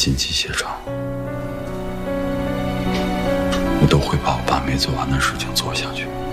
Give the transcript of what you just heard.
紧急协商，我都会把我爸没做完的事情做下去。